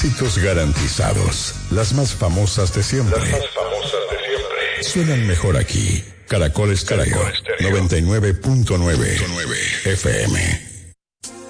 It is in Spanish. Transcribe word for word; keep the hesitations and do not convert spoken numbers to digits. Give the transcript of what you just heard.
Éxitos garantizados. Las más famosas de siempre. Las más famosas de siempre. Suenan mejor aquí. Caracol Estéreo. noventa y nueve punto nueve F M.